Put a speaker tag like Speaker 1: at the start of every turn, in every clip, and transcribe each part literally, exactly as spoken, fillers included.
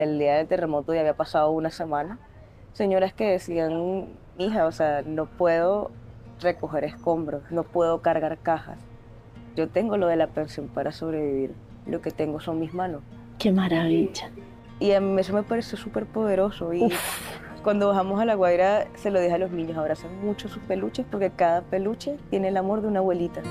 Speaker 1: El día del terremoto ya había pasado una semana. Señoras que decían, hija, o sea, no puedo recoger escombros, no puedo cargar cajas. Yo tengo lo de la pensión para sobrevivir. Lo que tengo son mis manos.
Speaker 2: Qué maravilla.
Speaker 1: Y a mí eso me pareció súper poderoso. Y
Speaker 2: Uf,
Speaker 1: cuando bajamos a La Guaira, se lo dije a los niños, abracen mucho sus peluches porque cada peluche tiene el amor de una abuelita.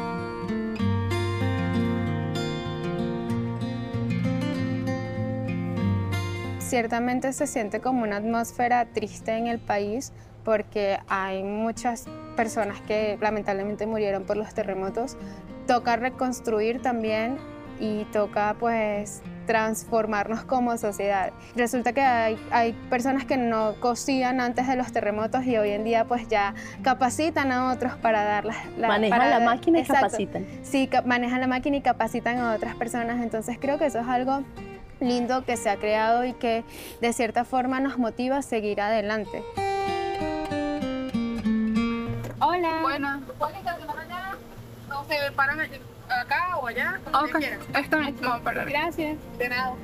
Speaker 3: Ciertamente se siente como una atmósfera triste en el país porque hay muchas personas que lamentablemente murieron por los terremotos. Toca reconstruir también y toca pues transformarnos como sociedad. Resulta que hay, hay personas que no cosían antes de los terremotos y hoy en día pues ya capacitan a otros para dar la, la
Speaker 2: manejan
Speaker 3: para-
Speaker 2: la máquina y
Speaker 3: Exacto.
Speaker 2: capacitan.
Speaker 3: Sí, ca- manejan la máquina y capacitan a otras personas. Entonces creo que eso es algo lindo que se ha creado y que de cierta forma nos motiva a seguir adelante. Hola.
Speaker 4: Buenas. ¿No se paran allí- acá o allá? Donde
Speaker 3: Ok,
Speaker 4: quieran.
Speaker 3: está bien.
Speaker 4: Vamos a parar.
Speaker 3: Gracias.
Speaker 4: De nada.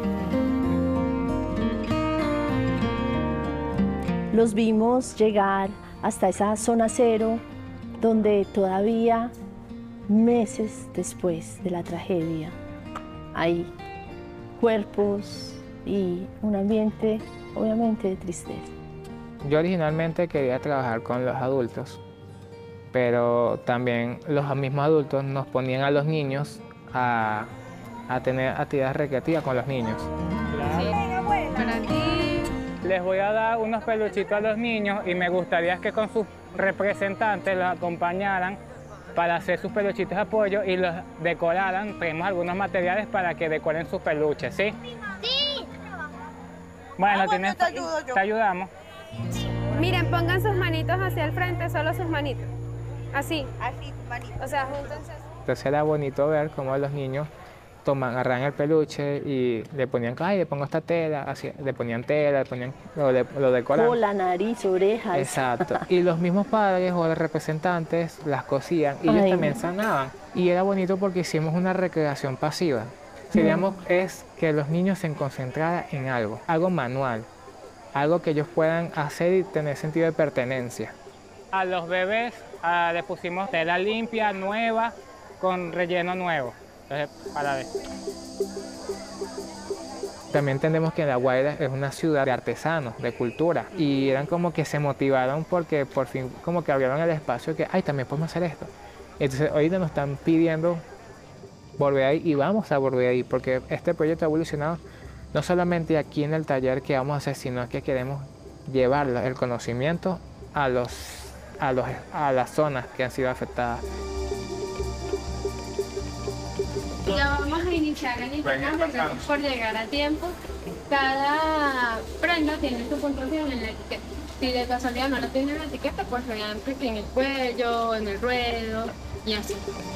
Speaker 2: Los vimos llegar hasta esa zona cero, donde todavía meses después de la tragedia hay cuerpos y un ambiente, obviamente, de tristeza.
Speaker 5: Yo originalmente quería trabajar con los adultos, pero también los mismos adultos nos ponían a los niños a, a tener actividades recreativas con los niños.
Speaker 3: Para ti.
Speaker 5: Les voy a dar unos peluchitos a los niños y me gustaría que con sus representantes los acompañaran para hacer sus peluchitos de apoyo y los decoraran. Tenemos algunos materiales para que decoren sus peluches, ¿sí? ¡Sí! Bueno,
Speaker 4: Ah, bueno,
Speaker 5: tienes,
Speaker 4: te ayudo yo.
Speaker 5: te ayudamos.
Speaker 3: Miren, pongan sus manitos hacia el frente, solo sus manitos. Así.
Speaker 4: Así, manito.
Speaker 3: O sea, júntense.
Speaker 5: Entonces era bonito ver cómo los niños toman, agarran el peluche y le ponían, ay, le pongo esta tela, así, le ponían tela, le ponían, lo, de- lo decoraban.
Speaker 2: Cola, nariz, orejas.
Speaker 5: Exacto. Y los mismos padres o los representantes las cosían y ellos
Speaker 2: Ay,
Speaker 5: también
Speaker 2: no.
Speaker 5: sanaban. Y era bonito porque hicimos una recreación pasiva. Queríamos es que los niños se concentraran en algo, algo manual, algo que ellos puedan hacer y tener sentido de pertenencia. A los bebés ah, les pusimos tela limpia, nueva, con relleno nuevo. Entonces, para ver. También entendemos que La Guaira es una ciudad de artesanos, de cultura, y eran como que se motivaron porque por fin como que abrieron el espacio que, ay, también podemos hacer esto. Entonces ahorita nos están pidiendo volver ahí y vamos a volver ahí porque este proyecto ha evolucionado no solamente aquí en el taller que vamos a hacer, sino que queremos llevar el conocimiento a, los, a, los, a las zonas que han sido afectadas.
Speaker 3: Ya vamos a iniciar el internado, gracias por llegar a tiempo. Cada prenda tiene su puntuación en la etiqueta. Si de casualidad no la tiene en la etiqueta, pues vean que en el cuello, en el ruedo y así.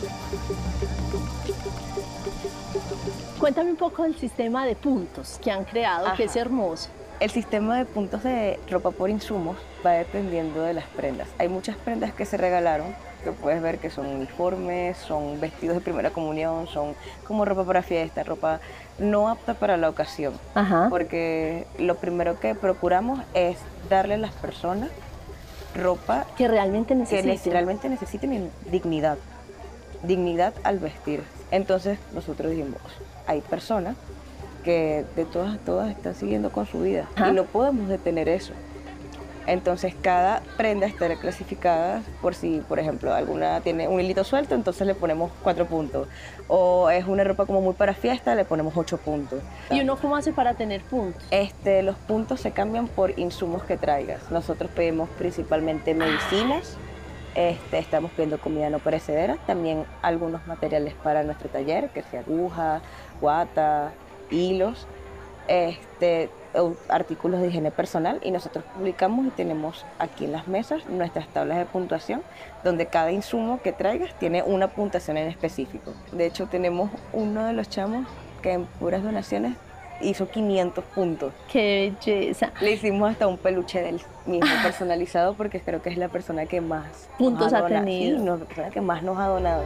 Speaker 2: Cuéntame un poco del sistema de puntos que han creado, que es
Speaker 1: Ajá.
Speaker 2: hermoso.
Speaker 1: El sistema de puntos de ropa por insumos va dependiendo de las prendas. Hay muchas prendas que se regalaron, que puedes ver que son uniformes, son vestidos de primera comunión, son como ropa para fiesta, ropa no apta para la ocasión.
Speaker 2: Ajá.
Speaker 1: Porque lo primero que procuramos es darle a las personas ropa
Speaker 2: Que realmente
Speaker 1: que
Speaker 2: necesitan.
Speaker 1: ne- realmente necesiten y dignidad, dignidad al vestir. Entonces nosotros dijimos, hay personas que de todas, todas están siguiendo con su vida
Speaker 2: Ajá.
Speaker 1: y no podemos detener eso. Entonces cada prenda estará clasificada por si, por ejemplo, alguna tiene un hilito suelto, entonces le ponemos cuatro puntos. O es una ropa como muy para fiesta, le ponemos ocho puntos.
Speaker 2: ¿Y uno cómo hace para tener puntos?
Speaker 1: Este, los puntos se cambian por insumos que traigas. Nosotros pedimos principalmente medicinas, este, estamos pidiendo comida no perecedera, también algunos materiales para nuestro taller, que sea aguja, guata, hilos, este, o artículos de higiene personal, y nosotros publicamos y tenemos aquí en las mesas nuestras tablas de puntuación, donde cada insumo que traigas tiene una puntuación en específico. De hecho, tenemos uno de los chamos que en puras donaciones hizo quinientos puntos.
Speaker 2: ¡Qué belleza!
Speaker 1: Le hicimos hasta un peluche del mismo personalizado porque creo que es la persona que más
Speaker 2: Puntos
Speaker 1: nos
Speaker 2: ha
Speaker 1: donado.
Speaker 2: tenido.
Speaker 1: Sí, no, la persona que más nos ha donado.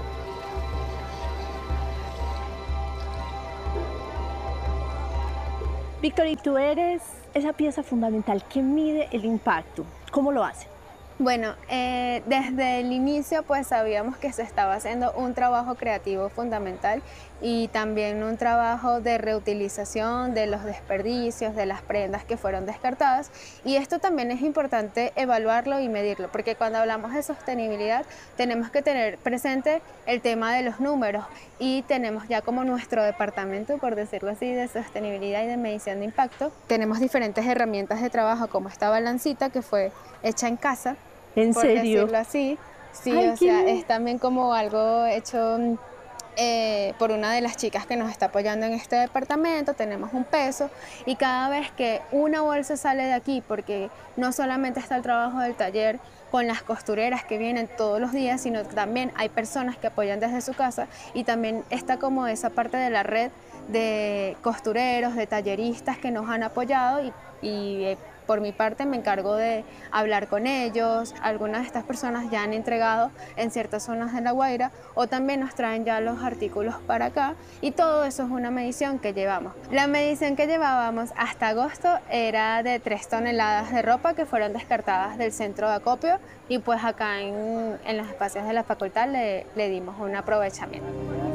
Speaker 2: Víctor, y tú eres esa pieza fundamental que mide el impacto. ¿Cómo lo hace?
Speaker 3: Bueno, eh, desde el inicio pues sabíamos que se estaba haciendo un trabajo creativo fundamental y también un trabajo de reutilización de los desperdicios, de las prendas que fueron descartadas, y esto también es importante evaluarlo y medirlo, porque cuando hablamos de sostenibilidad tenemos que tener presente el tema de los números, y tenemos ya como nuestro departamento, por decirlo así, de sostenibilidad y de medición de impacto. Tenemos diferentes herramientas de trabajo como esta balancita que fue hecha en casa.
Speaker 2: ¿En
Speaker 3: por
Speaker 2: serio?
Speaker 3: decirlo así. Sí,
Speaker 2: Ay,
Speaker 3: o sea, es también como algo hecho eh, por una de las chicas que nos está apoyando en este departamento. Tenemos un peso y cada vez que una bolsa sale de aquí, porque no solamente está el trabajo del taller con las costureras que vienen todos los días, sino que también hay personas que apoyan desde su casa, y también está como esa parte de la red de costureros, de talleristas que nos han apoyado, y, y eh, por mi parte me encargo de hablar con ellos. Algunas de estas personas ya han entregado en ciertas zonas de La Guaira, o también nos traen ya los artículos para acá, y todo eso es una medición que llevamos. La medición que llevábamos hasta agosto era de tres toneladas de ropa que fueron descartadas del centro de acopio, y pues acá en, en los espacios de la facultad le, le dimos un aprovechamiento.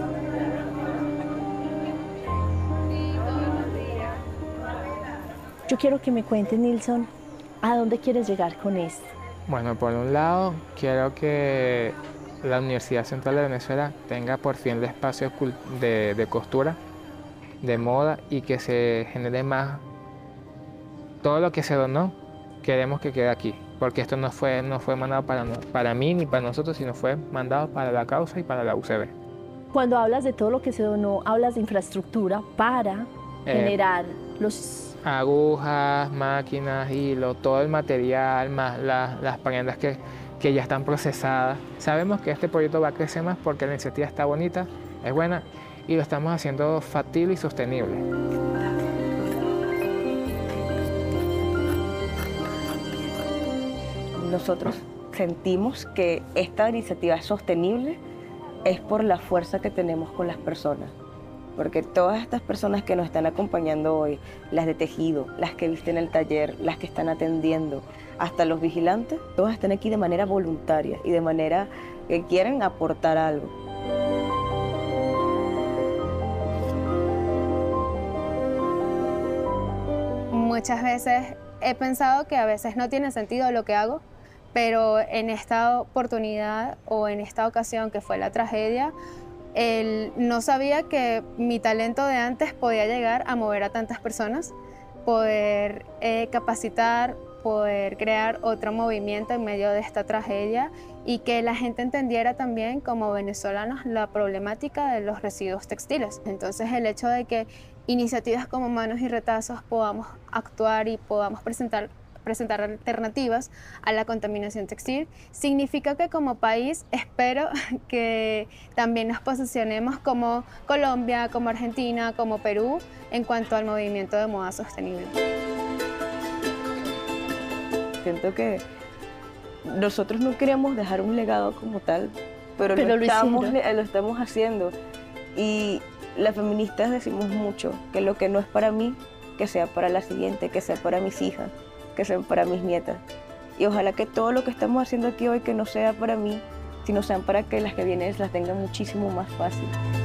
Speaker 2: Yo quiero que me cuentes, Nilson, ¿a dónde quieres llegar con esto?
Speaker 5: Bueno, por un lado, quiero que la Universidad Central de Venezuela tenga por fin el espacio de, de costura, de moda, y que se genere más. Todo lo que se donó, queremos que quede aquí, porque esto no fue, no fue mandado para, para mí ni para nosotros, sino fue mandado para la causa y para la U C B.
Speaker 2: Cuando hablas de todo lo que se donó, hablas de infraestructura para
Speaker 5: Eh,
Speaker 2: generar los...
Speaker 5: Agujas, máquinas, hilo, todo el material, más la, las prendas que, que ya están procesadas. Sabemos que este proyecto va a crecer más porque la iniciativa está bonita, es buena, y lo estamos haciendo factible y sostenible.
Speaker 1: Nosotros sentimos que esta iniciativa es sostenible es por la fuerza que tenemos con las personas. Porque todas estas personas que nos están acompañando hoy, las de tejido, las que visten el taller, las que están atendiendo, hasta los vigilantes, todas están aquí de manera voluntaria y de manera que quieren aportar algo.
Speaker 3: Muchas veces he pensado que a veces no tiene sentido lo que hago, pero en esta oportunidad o en esta ocasión que fue la tragedia, El, no sabía que mi talento de antes podía llegar a mover a tantas personas, poder eh, capacitar, poder crear otro movimiento en medio de esta tragedia, y que la gente entendiera también como venezolanos la problemática de los residuos textiles. Entonces el hecho de que iniciativas como Manos y Retazos podamos actuar y podamos presentar presentar alternativas a la contaminación textil, significa que como país espero que también nos posicionemos como Colombia, como Argentina, como Perú en cuanto al movimiento de moda sostenible.
Speaker 1: Siento que nosotros no queríamos dejar un legado como tal, pero,
Speaker 2: Pero
Speaker 1: lo,
Speaker 2: lo
Speaker 1: estamos,
Speaker 2: hicieron.
Speaker 1: lo estamos haciendo. Y las feministas decimos mucho que lo que no es para mí, que sea para la siguiente, que sea para mis hijas, que sean para mis nietas. Y ojalá que todo lo que estamos haciendo aquí hoy que no sea para mí, sino sean para que las que vienen las tengan muchísimo más fácil.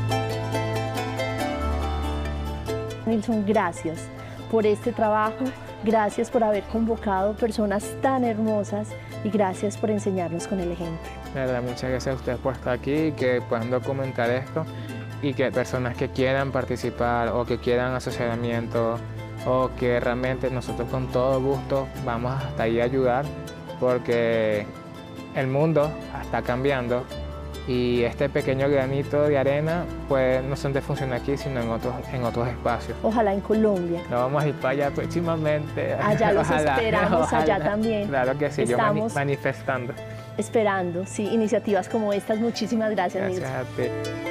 Speaker 2: Nilson, gracias por este trabajo, gracias por haber convocado personas tan hermosas y gracias por enseñarnos con el ejemplo.
Speaker 5: De verdad, muchas gracias a ustedes por estar aquí y que puedan documentar esto, y que personas que quieran participar o que quieran asesoramiento o que realmente nosotros con todo gusto vamos hasta ahí a ayudar, porque el mundo está cambiando y este pequeño granito de arena pues no solamente funciona aquí, sino en otros, en otros espacios.
Speaker 2: Ojalá en Colombia.
Speaker 5: Nos vamos a ir para allá próximamente.
Speaker 2: Allá los
Speaker 5: Ojalá,
Speaker 2: esperamos, allá
Speaker 5: ojalá.
Speaker 2: también.
Speaker 5: Claro que sí,
Speaker 2: Estamos
Speaker 5: yo mani manifestando.
Speaker 2: esperando, sí, iniciativas como estas. Muchísimas gracias,
Speaker 5: Gracias
Speaker 2: Nilson.
Speaker 5: a ti.